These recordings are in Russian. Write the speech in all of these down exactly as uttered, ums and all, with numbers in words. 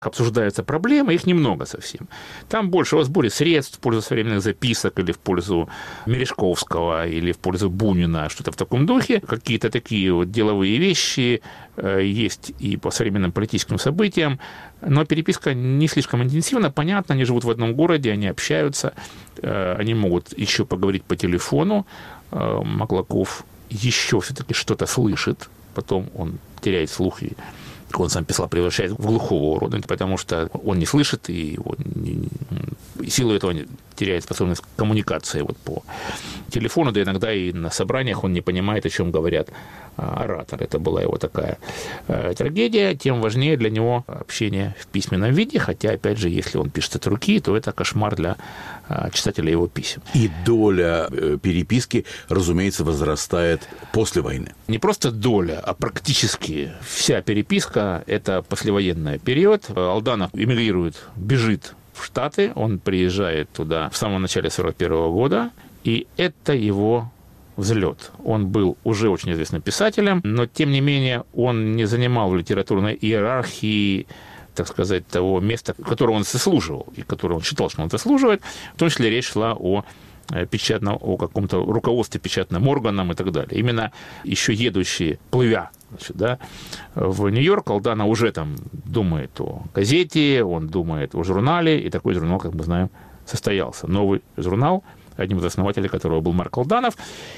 обсуждаются проблемы, их немного совсем. Там больше о сборе средств в пользу современных записок или в пользу Мережковского или в пользу Бунина, что-то в таком духе. Какие-то такие вот деловые вещи есть и по современным политическим событиям. Но переписка не слишком интенсивна, понятно, они живут в одном городе, они общаются, они могут еще поговорить по телефону. Маклаков еще все-таки что-то слышит, потом он теряет слух и, как он сам писал, превращается в глухого урода, потому что он не слышит, и он не, и силу этого теряет способность к коммуникации вот по телефону, да иногда и на собраниях он не понимает, о чем говорят ораторы. Это была его такая э, трагедия. Тем важнее для него общение в письменном виде, хотя, опять же, если он пишет от руки, то это кошмар для э, читателя его писем. И доля э, переписки, разумеется, возрастает после войны. Не просто доля, а практически вся переписка – это послевоенный период. Алданов эмигрирует, бежит в Штаты, он приезжает туда в самом начале сорок первого года, и это его взлет. Он был уже очень известным писателем, но, тем не менее, он не занимал в литературной иерархии, так сказать, того места, которое он заслуживал, и которое он считал, что он заслуживает. В том числе речь шла о печатном, о каком-то руководстве печатным органом и так далее. Именно еще едущие, плывя, значит, да, в Нью-Йорк, Алданов уже там думает о газете, он думает о журнале, и такой журнал, как мы знаем, состоялся. Новый журнал, одним из основателей которого был Марк Алданов.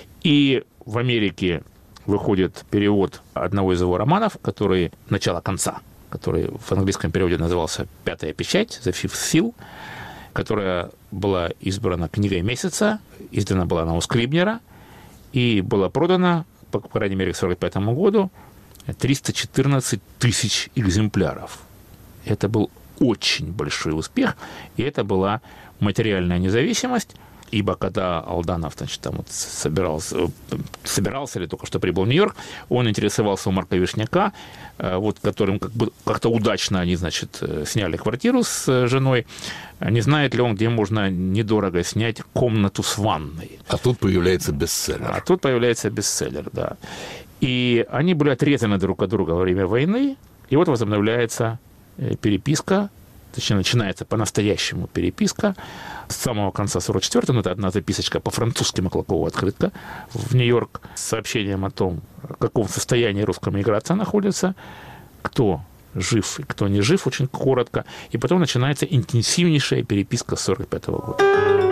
И в Америке выходит перевод одного из его романов, который «Начало конца», который в английском переводе назывался «Пятая печать», «The Fifth Seal», которая была избрана книгой месяца, издана была она у Скрибнера и была продана, по крайней мере, к сорок пятому году, триста четырнадцать тысяч экземпляров. Это был очень большой успех, и это была материальная независимость, ибо когда Алданов, значит, там вот собирался, собирался или только что прибыл в Нью-Йорк, он интересовался у Марка Вишняка, вот, которым как бы как-то удачно они, значит, сняли квартиру с женой. Не знает ли он, где можно недорого снять комнату с ванной? А тут появляется бестселлер. А тут появляется бестселлер, да. И они были отрезаны друг от друга во время войны, и вот возобновляется переписка, точнее, начинается по-настоящему переписка с самого конца сорок четвёртого, ну, это одна записочка по-французски Маклакова открытка в Нью-Йорк с сообщением о том, в каком состоянии русская миграция находится, кто жив и кто не жив, очень коротко, и потом начинается интенсивнейшая переписка с сорок пятого года.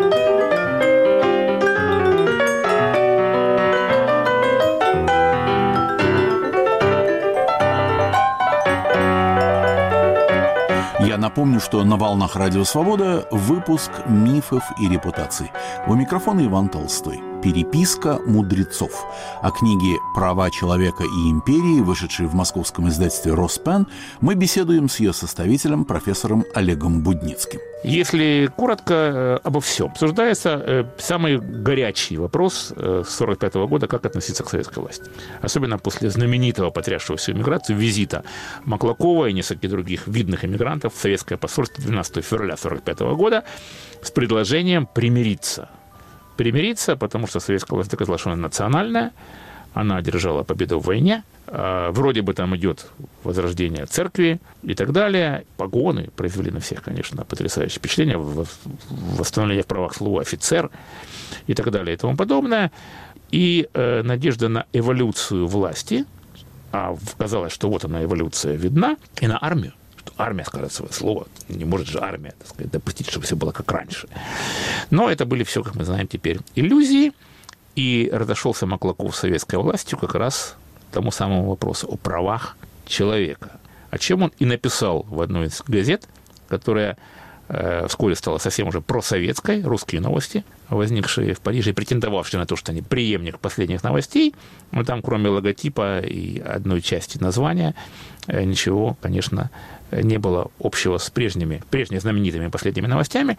Я напомню, что на «Волнах Радио Свобода» выпуск «Мифов и репутаций». У микрофона Иван Толстой. «Переписка мудрецов». О книге «Права человека и империи», вышедшей в московском издательстве «Роспен», мы беседуем с ее составителем, профессором Олегом Будницким. Если коротко обо всем, обсуждается самый горячий вопрос с сорок пятого года, как относиться к советской власти. Особенно после знаменитого, потрясшего всю эмиграцию, визита Маклакова и нескольких других видных эмигрантов в советское посольство двенадцатого февраля сорок пятого года с предложением примириться. Примириться, потому что советская власть доказала, что она национальная, она одержала победу в войне, вроде бы там идет возрождение церкви и так далее. Погоны произвели на всех, конечно, потрясающее впечатление, восстановление в правах слова офицер и так далее и тому подобное. И э, надежда на эволюцию власти, а казалось, что вот она, эволюция видна, и на армию. Что армия скажет свое слово, не может же армия, так сказать, допустить, чтобы все было как раньше. Но это были все, как мы знаем теперь, иллюзии, и разошелся Маклаков с советской властью как раз тому самому вопросу о правах человека, о чем он и написал в одной из газет, которая э, вскоре стала совсем уже просоветской, «Русские новости», возникшие в Париже и претендовавшие на то, что они преемник последних новостей, но там, кроме логотипа и одной части названия, э, ничего, конечно, не было общего с прежними, прежними знаменитыми последними новостями.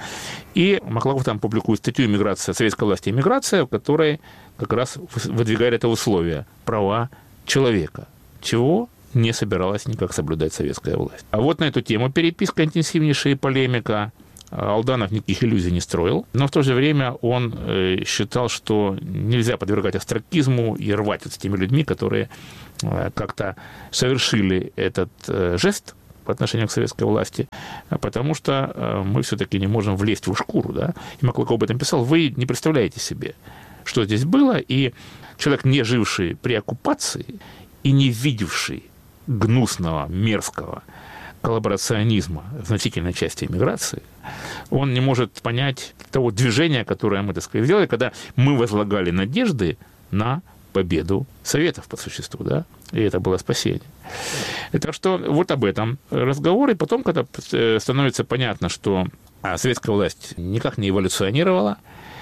И Маклаков там публикует статью «Иммиграция, советская власть и иммиграция», в которой как раз выдвигает это условие – права человека, чего не собиралась никак соблюдать советская власть. А вот на эту тему переписка интенсивнейшая и полемика. Алданов никаких иллюзий не строил, но в то же время он считал, что нельзя подвергать остракизму и рвать вот с теми людьми, которые как-то совершили этот жест, по отношению к советской власти, потому что мы все-таки не можем влезть в шкуру. Да? И Маклаков об этом писал. Вы не представляете себе, что здесь было, и человек, не живший при оккупации и не видевший гнусного, мерзкого коллаборационизма значительной части эмиграции, он не может понять того движения, которое мы, так сказать, сделали, когда мы возлагали надежды на победу Советов по существу, да, и это было спасение. И так что вот об этом разговор, и потом, когда становится понятно, что советская власть никак не эволюционировала,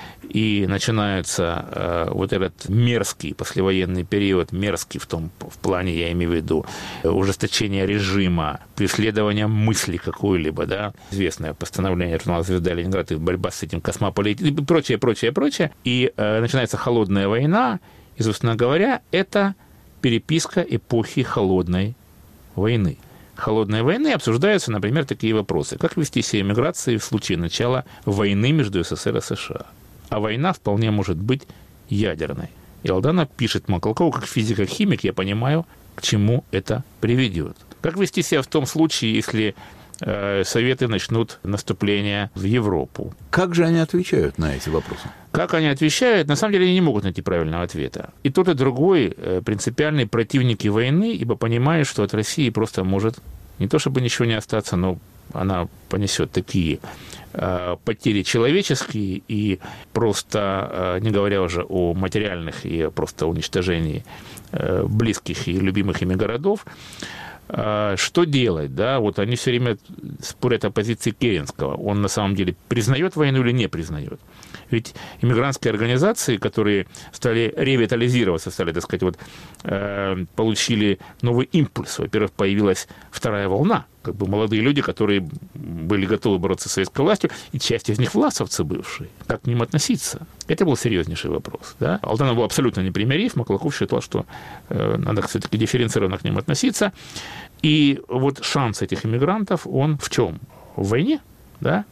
и начинается э, вот этот мерзкий послевоенный период, мерзкий в том в плане, я имею в виду, ужесточение режима, преследование мысли какой-либо, да, известное постановление журнала «Звезда Ленинград» и борьба с этим космополитикой, и прочее, прочее, прочее. И э, начинается холодная война, и, собственно говоря, это переписка эпохи холодной войны. Холодной войны обсуждаются, например, такие вопросы. Как вести себя эмиграции в случае начала войны между СССР и США? А война вполне может быть ядерной. И Алданов пишет Маклакову, как физик-химик, я понимаю, к чему это приведет. Как вести себя в том случае, если э, Советы начнут наступление в Европу? Как же они отвечают на эти вопросы? Как они отвечают? На самом деле они не могут найти правильного ответа. И тот, и другой э, принципиальные противники войны, ибо понимают, что от России просто может не то чтобы ничего не остаться, но она понесет такие э, потери человеческие и просто, э, не говоря уже о материальных и просто уничтожении э, близких и любимых ими городов, э, что делать? Да? Вот они все время спорят о позиции Керенского. Он на самом деле признает войну или не признает? Ведь иммигрантские организации, которые стали ревитализироваться, стали, так сказать, вот, э, получили новый импульс. Во-первых, появилась вторая волна, как бы молодые люди, которые были готовы бороться с советской властью, и часть из них власовцы бывшие. Как к ним относиться? Это был серьезнейший вопрос. Да? Алданов был абсолютно непримирив, Маклаков считал, что э, надо все-таки дифференцированно к ним относиться. И вот шанс этих иммигрантов, он в чем? В войне, да?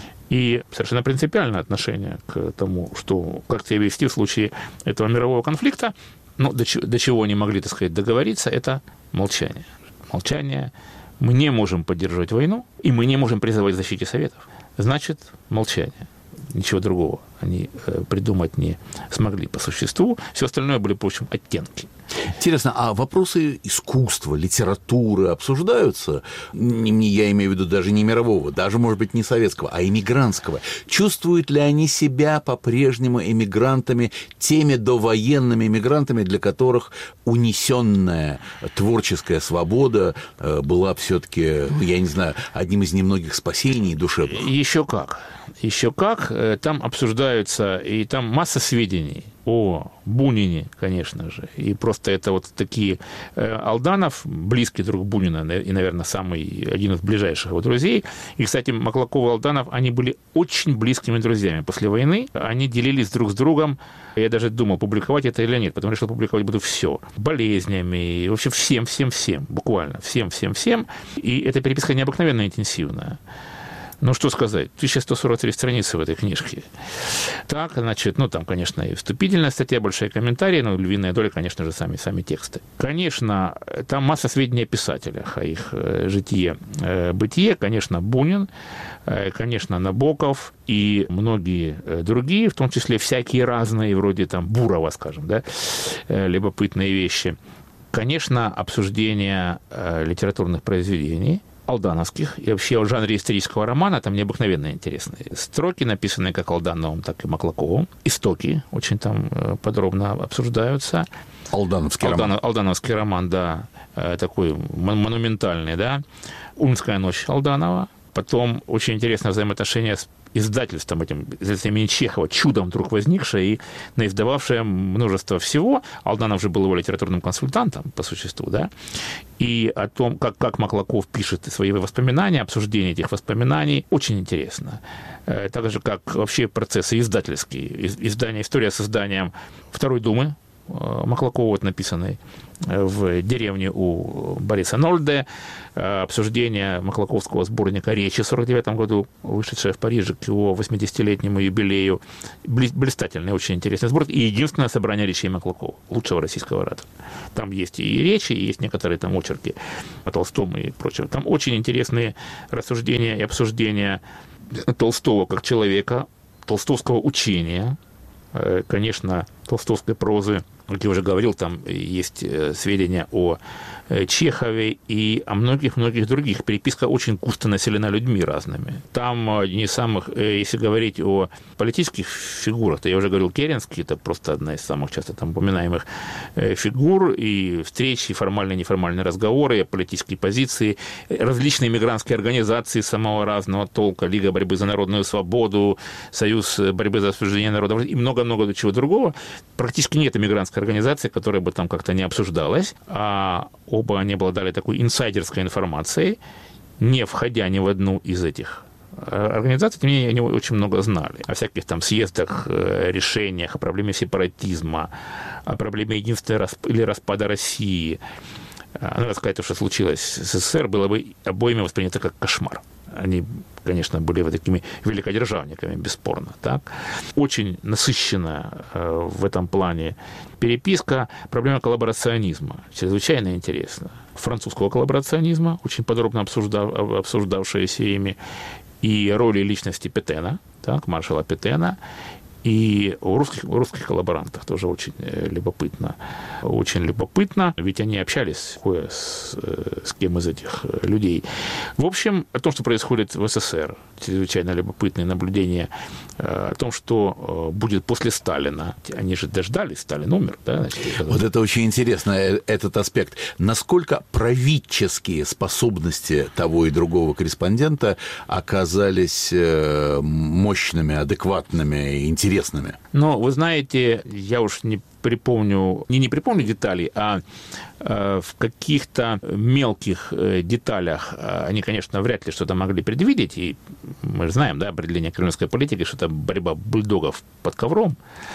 И совершенно принципиальное отношение к тому, что как себя вести в случае этого мирового конфликта, ну, до чего, до чего они могли, так сказать, договориться, это молчание. Молчание. Мы не можем поддерживать войну, и мы не можем призывать к защите Советов. Значит, молчание. Ничего другого они придумать не смогли по существу. Все остальное были, в общем, оттенки. Интересно, а вопросы искусства, литературы обсуждаются? Не, я имею в виду даже не мирового, даже, может быть, не советского, а эмигрантского. Чувствуют ли они себя по-прежнему эмигрантами, теми довоенными эмигрантами, для которых унесенная творческая свобода была все-таки, я не знаю, одним из немногих спасений душевных? Еще как. Еще как. Там обсуждаются, и там масса сведений о Бунине, конечно же. И просто это вот такие... Алданов, близкий друг Бунина, и, наверное, самый, один из ближайших его друзей. И, кстати, Маклаков и Алданов, они были очень близкими друзьями. После войны они делились друг с другом. Я даже думал, публиковать это или нет, потому что публиковать буду все. Болезнями, вообще всем, всем, всем. Буквально всем, всем, всем. И эта переписка необыкновенно интенсивная. Ну, что сказать, тысяча сто сорок три страницы в этой книжке. Так, значит, ну, там, конечно, и вступительная статья, большие комментарии, но львиная доля, конечно же, сами, сами тексты. Конечно, там масса сведений о писателях, о их э, житие, э, бытие. Конечно, Бунин, э, конечно, Набоков и многие э, другие, в том числе всякие разные, вроде там Бурова, скажем, да, э, любопытные вещи. Конечно, обсуждение э, литературных произведений, алдановских, и вообще о жанре исторического романа там необыкновенно интересные строки, написанные как Алдановым, так и Маклаковым. Истоки очень там подробно обсуждаются. Алдановский Алдан, роман. Алдановский роман, да, такой монументальный, да. «Ульмская ночь» Алданова. Потом очень интересное взаимоотношение с издательством этим, издательством имени Чехова, чудом вдруг возникшее и наиздававшее множество всего. Алданов же был его литературным консультантом, по существу, да, и о том, как, как Маклаков пишет свои воспоминания, обсуждение этих воспоминаний, очень интересно. Так же, как вообще процессы издательские, издание «История» с изданием Второй Думы Маклакова, вот, написанный в деревне у Бориса Нольде, обсуждение маклаковского сборника «Речи» в сорок девятом году, вышедшее в Париже к его восьмидесятилетнему юбилею. Блистательный, очень интересный сборник. И единственное собрание речей Маклакова, лучшего российского оратора. Там есть и речи, и есть некоторые там очерки о Толстом и прочее. Там очень интересные рассуждения и обсуждения Толстого как человека, толстовского учения, конечно, толстовской прозы. Как я уже говорил, там есть сведения о Чехове и о многих-многих других. Переписка очень густо населена людьми разными. Там не самых, если говорить о политических фигурах, то я уже говорил, Керенский, это просто одна из самых часто там упоминаемых фигур, и встречи, и формальные, неформальные разговоры, и политические позиции, различные мигрантские организации самого разного толка, Лига борьбы за народную свободу, Союз борьбы за освобождение народа и много-много чего другого. Практически нет иммигрантской организации, которая бы там как-то не обсуждалась, а оба они обладали такой инсайдерской информацией, не входя ни в одну из этих организаций, тем не менее, они очень много знали о всяких там съездах, решениях, о проблеме сепаратизма, о проблеме единства или распада России. Надо сказать, то, что случилось с СССР, было бы обоими воспринято как кошмар. Они, конечно, были вот такими великодержавниками, бесспорно. Так? Очень насыщенная э, в этом плане переписка. Проблема коллаборационизма чрезвычайно интересна. Французского коллаборационизма, очень подробно обсуждав, обсуждавшаяся ими, и роли личности Петена, так, маршала Петена, и у русских, у русских коллаборантов тоже очень любопытно. Очень любопытно, ведь они общались с, с кем из этих людей. В общем, о том, что происходит в СССР, чрезвычайно любопытные наблюдения о том, что будет после Сталина. Они же дождались, Сталин умер. Да? Значит, вот это очень интересно, этот аспект. Насколько правительские способности того и другого корреспондента оказались мощными, адекватными, интересными? Интересными. Но, вы знаете, я уж не припомню, не, не припомню деталей, а э, в каких-то мелких э, деталях э, они, конечно, вряд ли что-то могли предвидеть, и мы же знаем, да, определение кремлевской политики, что это борьба бульдогов под ковром.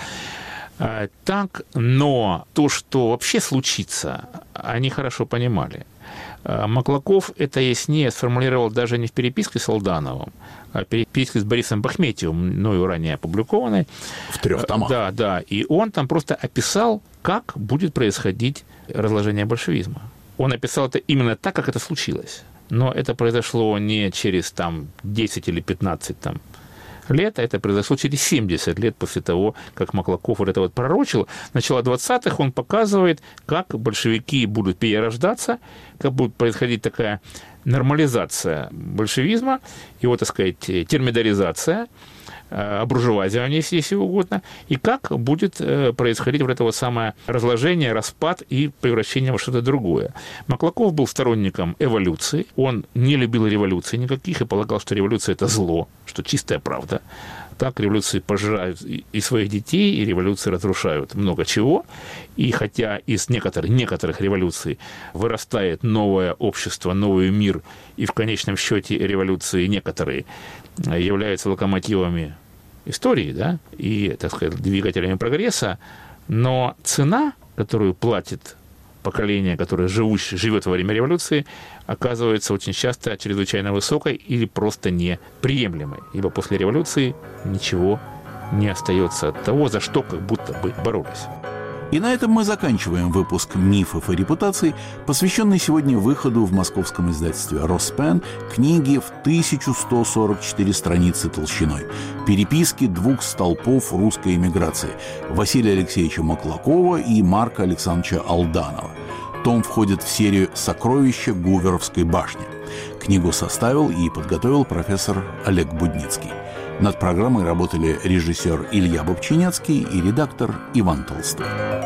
Э, так, но то, что вообще случится, они хорошо понимали. Маклаков это яснее сформулировал даже не в переписке с Алдановым, а в переписке с Борисом Бахметьевым, мною ранее опубликованной. В трех томах. Да, да. И он там просто описал, как будет происходить разложение большевизма. Он описал это именно так, как это случилось. Но это произошло не через там, десять или пятнадцать там, лет, а это произошло через семьдесят лет после того, как Маклаков вот это вот пророчил. Начало двадцатых он показывает, как большевики будут перерождаться, как будет происходить такая нормализация большевизма, его, так сказать, термидоризация, обуржуазивание, если угодно, и как будет происходить вот это вот самое разложение, распад и превращение во что-то другое. Маклаков был сторонником эволюции, он не любил революций никаких и полагал, что революция – это зло, что чистая правда. Так революции пожирают и своих детей, и революции разрушают много чего. И хотя из некоторых, некоторых революций вырастает новое общество, новый мир, и в конечном счете революции некоторые являются локомотивами истории, да, и, так сказать, двигателями прогресса, но цена, которую платит поколение, которое живущ, живет во время революции, оказывается очень часто чрезвычайно высокой или просто неприемлемой, ибо после революции ничего не остается от того, за что как будто бы боролись. И на этом мы заканчиваем выпуск «Мифов и репутаций», посвященный сегодня выходу в московском издательстве «Роспен» книги в тысячу сто сорок четыре страницы толщиной, переписки двух столпов русской эмиграции Василия Алексеевича Маклакова и Марка Александровича Алданова. Том входит в серию «Сокровища Гуверовской башни». Книгу составил и подготовил профессор Олег Будницкий. Над программой работали режиссер Илья Бобчинецкий и редактор Иван Толстой.